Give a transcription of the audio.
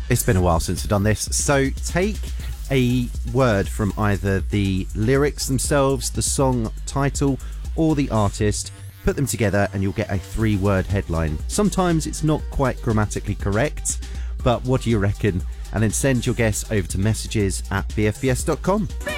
It's been a while since I've done this. So take a word from either the lyrics themselves, the song title, or the artist, put them together and you'll get a 3-word headline. Sometimes it's not quite grammatically correct, but what do you reckon? And then send your guess over to messages@bfbs.com.